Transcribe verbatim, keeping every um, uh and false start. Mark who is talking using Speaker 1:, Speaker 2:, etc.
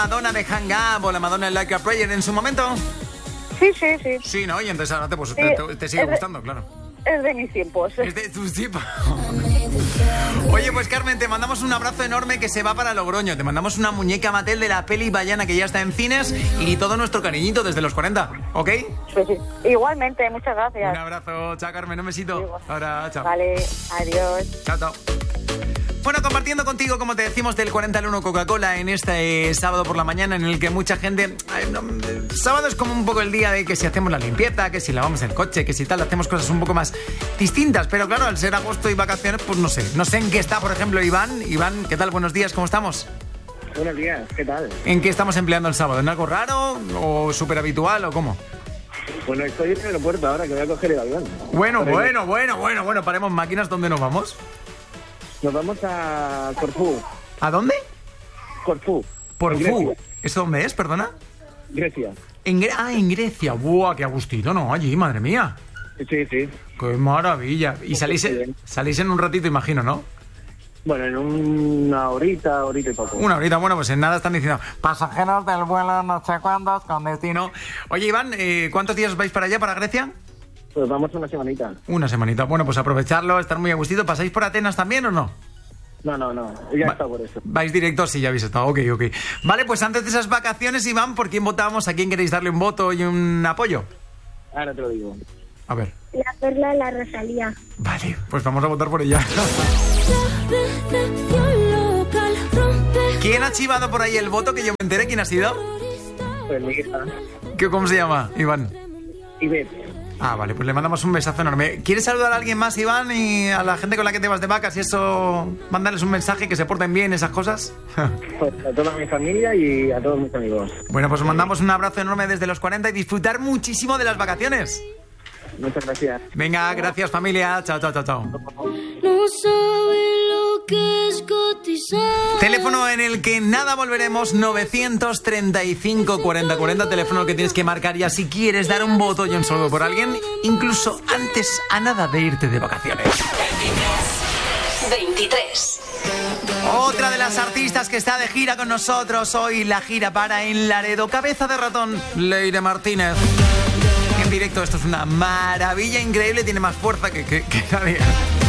Speaker 1: Madonna de Hang Up o la Madonna de Like a Prayer en su momento.
Speaker 2: Sí, sí, sí.
Speaker 1: Sí, ¿no? Y entonces ahora te, pues,
Speaker 2: Sí,
Speaker 1: te, te, te sigue
Speaker 2: es de-
Speaker 1: gustando, claro.
Speaker 2: Es de mis tiempos.
Speaker 1: Es de tus tipos. Oye, pues Carmen, te mandamos un abrazo enorme que se va para Logroño. Te mandamos una muñeca Mattel de la peli Ballena que ya está en cines y todo nuestro cariñito desde los cuarenta, ¿ok?
Speaker 2: Sí, sí. Igualmente, muchas gracias.
Speaker 1: Un abrazo, chao Carmen, un besito. Ahora, chao.
Speaker 2: Vale, adiós.
Speaker 1: Chao, chao. Bueno, compartiendo contigo, como te decimos, del cuarenta al uno Coca-Cola en este eh, sábado por la mañana en el que mucha gente... ay, no, el sábado es como un poco el día de que si hacemos la limpieza, que si lavamos el coche, que si tal, hacemos cosas un poco más distintas. Pero claro, al ser agosto y vacaciones, pues no sé. No sé en qué está, por ejemplo, Iván. Iván, ¿qué tal? Buenos días, ¿cómo estamos?
Speaker 3: Buenos días, ¿qué tal?
Speaker 1: ¿En qué estamos empleando el sábado? ¿En algo raro o súper habitual o cómo?
Speaker 3: Bueno, estoy en el aeropuerto ahora que voy a coger el avión.
Speaker 1: Bueno,
Speaker 3: Pero-
Speaker 1: bueno, bueno, bueno, bueno. Paremos máquinas, ¿dónde nos vamos?
Speaker 3: Nos vamos a Corfú.
Speaker 1: ¿A dónde?
Speaker 3: Corfú.
Speaker 1: Por
Speaker 3: en
Speaker 1: Fu.
Speaker 3: Grecia.
Speaker 1: ¿Eso dónde es, perdona?
Speaker 3: Grecia.
Speaker 1: En Gre- ah, en Grecia. ¡Buah, qué agustito, no! Allí, madre mía.
Speaker 3: Sí, sí.
Speaker 1: ¡Qué maravilla! Y salís, en- salís en un ratito, imagino, ¿no?
Speaker 3: Bueno, en una horita, horita y poco.
Speaker 1: Una horita, bueno, pues en nada están diciendo pasajeros del vuelo no sé cuántos con destino. Oye, Iván, eh, ¿cuántos días vais para allá, para Grecia?
Speaker 3: Pues vamos una semanita.
Speaker 1: Una semanita. Bueno, pues aprovecharlo, estar muy a gustito. ¿Pasáis por Atenas también o no?
Speaker 3: No, no, no. Ya
Speaker 1: Va-
Speaker 3: está por eso.
Speaker 1: Vais directos, sí, ya habéis estado. Ok, ok. Vale, pues antes de esas vacaciones, Iván, ¿por quién votábamos? ¿A quién queréis darle un voto y un apoyo?
Speaker 3: Ahora te lo digo.
Speaker 1: A ver.
Speaker 4: La Perla de la Rosalía.
Speaker 1: Vale, pues vamos a votar por ella. ¿Quién ha chivado por ahí el voto? Que yo me enteré. ¿Quién ha sido?
Speaker 3: Pues mi hija.
Speaker 1: ¿Qué, ¿Cómo se llama, Iván?
Speaker 3: Y ves.
Speaker 1: Ah, vale, pues le mandamos un besazo enorme. ¿Quieres saludar a alguien más, Iván? Y a la gente con la que te vas de vacas y eso, mandarles un mensaje, que se porten bien, esas cosas.
Speaker 3: Pues a toda mi familia y a todos mis amigos.
Speaker 1: Bueno, pues os mandamos un abrazo enorme desde los cuarenta y disfrutar muchísimo de las vacaciones.
Speaker 3: Muchas gracias.
Speaker 1: Venga, gracias familia. Chao, chao, chao, chao.
Speaker 4: No sabe lo que es cotizar.
Speaker 1: Teléfono en el que nada volveremos, nueve treinta y cinco cuarenta cuarenta, teléfono que tienes que marcar ya si quieres dar un voto y un saludo por alguien, incluso antes a nada de irte de vacaciones.
Speaker 5: veintitrés.
Speaker 1: Otra de las artistas que está de gira con nosotros hoy, la gira para en Laredo, cabeza de ratón, Leire Martínez. En directo esto es una maravilla increíble, tiene más fuerza que, que, que nadie.